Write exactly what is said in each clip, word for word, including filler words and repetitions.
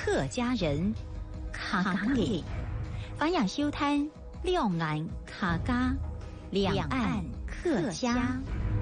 客家人，客家人，欢迎收聽兩岸客家，兩岸客家。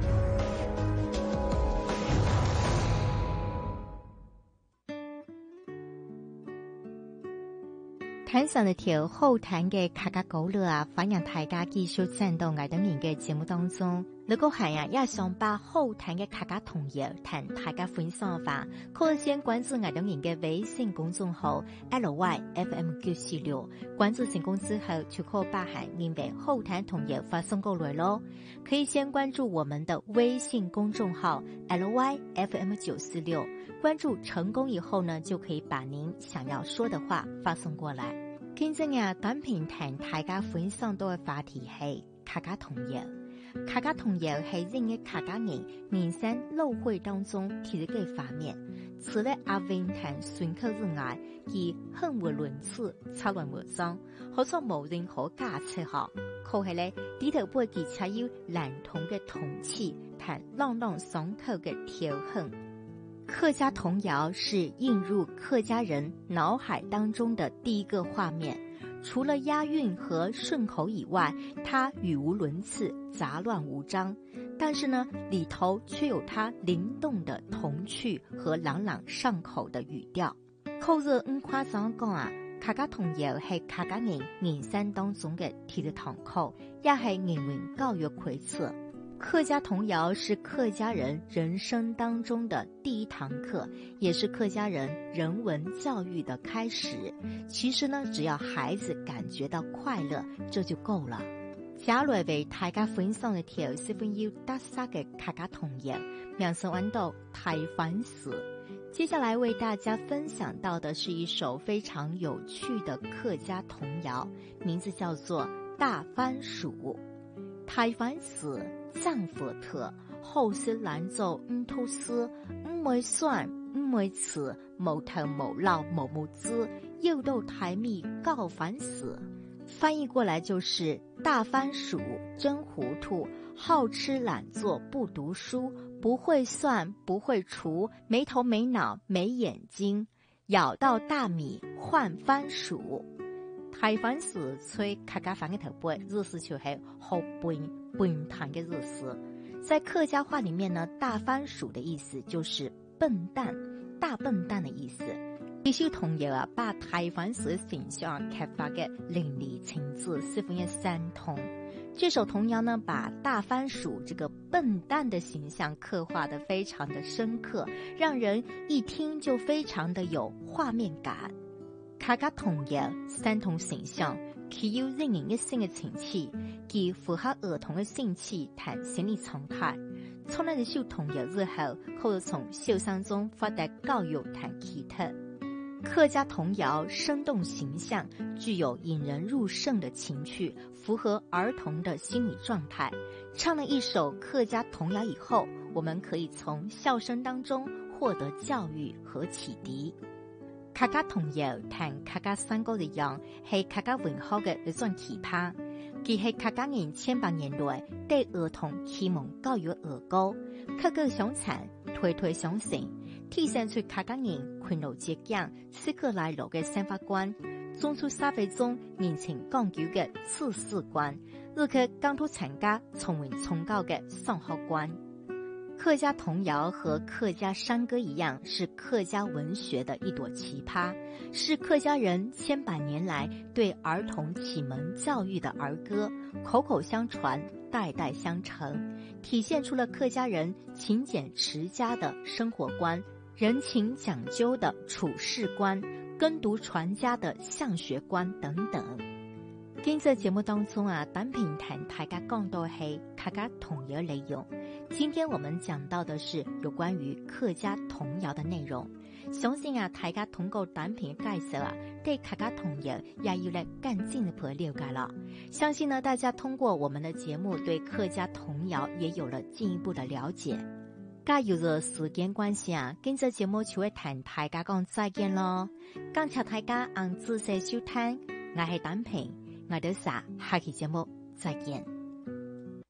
台上的條好談嘅客家歌樂啊，歡迎大家繼續站到我哋人嘅節目當中。如果係啊，也想把好談嘅客家童謠同大家分享嘅話，可以先關注我哋人嘅微信公眾號 L Y F M 九四六，關注成功之後就可以把係因為好談童謠發送過來咯。可以先關注我們的微信公眾號 L Y F M 九四六，關注成功以後呢，就可以把您想要說的話發送過來。今日啊，短片同大家分享到嘅話題係客家童謠。客家童謠係任嘅客家人人生路會當中提出嘅畫面，除了阿文同順口之外，其很無倫次、超亂無章，好似無任何價值學。可係咧，呢頭背記才有藍童嘅童氣同朗朗上口嘅調侃。客家童謠是映入客家人腦海當中的第一個畫面，除了押韻和順口以外，它語無倫次，雜亂無章，但是呢，裏頭卻有它靈動的童趣和朗朗上口的語調。扣着唔誇張講啊，客家童謠係客家人人生當中嘅鐵的堂口，也係人文教育繪冊。客家童謠是客家人人生當中的第一堂課，也是客家人人文教育的開始。其實呢，只要孩子感覺到快樂，這就夠了。接來為大家分享一條十分有特色嘅客家童謠，名稱叫做大番薯。接下來為大家分享到的是一首非常有趣的客家童謠，名字叫做大番薯。大番薯降佛特，後世難做唔吐絲，唔會酸，唔會刺，無頭無腦無無滋，又到台米告番薯。翻譯過來就是大番薯真糊塗，好吃懶做不讀書，不會算不會除，沒頭沒腦沒眼睛，咬到大米換番薯。大番薯吹客家話嘅頭背，意思就係好笨笨蛋嘅意思。在客家話裏面呢，大番薯的意思就是笨蛋，大笨蛋的意思。呢首童謠啊，把大番薯嘅形象刻畫嘅淋漓盡致，十分嘅生動。這首童謠呢，把大番薯這個笨蛋的形象刻畫得非常的深刻，讓人一聽就非常的有畫面感。客家童謠生動形象，具有令人一生嘅情趣，既符合兒童嘅興趣同心理狀態。從呢首童謠之後，可以從小生中發達教育同啟特。客家童謠生動形象，具有引人入勝的情趣，符合兒童的心理狀態。唱了一首客家童謠以後，我們可以從笑聲當中獲得教育和啟迪。客家童謠同客家山歌一樣，係客家文學嘅一種奇葩。佢係客家人千百年來對兒童啟蒙教育嘅兒歌，口口相傳，推推相承，體現出客家人勤勞節儉、適可來樂嘅生活觀，種出社會中人情講究嘅處事觀，以及講出參加崇文崇教嘅生活觀。客家童謠和客家山歌一樣，是客家文學的一朵奇葩，是客家人千百年來對兒童啟蒙教育的兒歌，口口相傳，代代相承，體現出了客家人勤儉持家的生活觀，人情講究的處事觀，耕讀傳家的向學觀等等。今次節目當中啊，單品談大家講到係客家童謠內容。今天我們講到的是有關於客家童謠的內容。相信啊，大家通過單品介紹啊，對客家童謠也有了更進一步的了解了。相信呢，大家通過我們的節目，對客家童謠也有了進一步的了解。介由於時間關係啊，今次節目就會談大家講再見咯。感謝大家按仔細收聽，我係單品。我哋下下期節目再見。